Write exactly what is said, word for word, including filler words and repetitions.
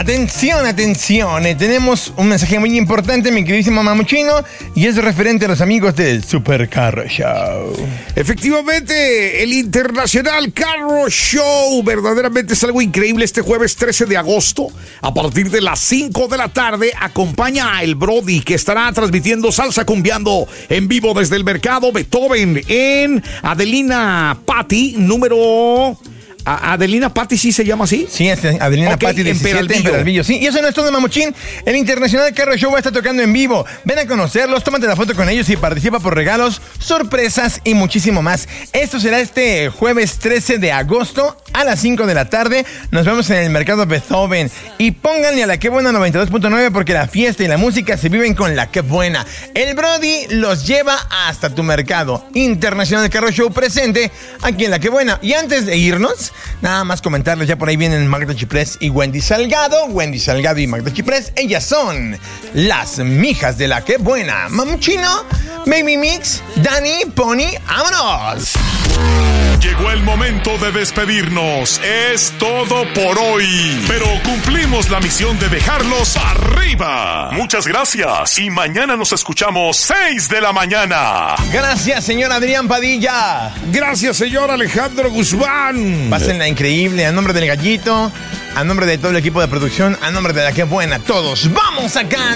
Atención, atención, eh, tenemos un mensaje muy importante, mi queridísimo Mamuchino, y es referente a los amigos del Super Carro Show. Efectivamente, el Internacional Carro Show verdaderamente es algo increíble. Este jueves trece de agosto, a partir de las cinco de la tarde, acompaña a el Brody, que estará transmitiendo Salsa Cumbiando en vivo desde el Mercado Beethoven en Adelina Patti, número... Adelina Patti, ¿sí se llama así? Sí, es Adelina okay, Patti diecisiete en Peralvillo. Sí, y eso no es todo, Mamuchín. El Internacional Carro Show va a estar tocando en vivo. Ven a conocerlos, tómate la foto con ellos y participa por regalos, sorpresas y muchísimo más. Esto será este jueves trece de agosto a las cinco de la tarde. Nos vemos en el Mercado Beethoven. Y pónganle a la Que Buena noventa y dos punto nueve porque la fiesta y la música se viven con la Que Buena. El Brody los lleva hasta tu mercado. Internacional Carro Show presente aquí en la Que Buena. Y antes de irnos, nada más comentarles, ya por ahí vienen Magda Chiprés y Wendy Salgado. Wendy Salgado y Magda Chiprés, ellas son las mijas de la Que Buena. Mamuchino, Baby Mix, Dani, Pony, ¡vámonos! Llegó el momento de despedirnos. Es todo por hoy. Pero cumplimos la misión de dejarlos arriba. Muchas gracias. Y mañana nos escuchamos seis de la mañana. Gracias, señor Adrián Padilla. Gracias, señor Alejandro Guzmán. Pásenla increíble. A nombre del Gallito, a nombre de todo el equipo de producción, a nombre de la Que Buena, todos vamos acá.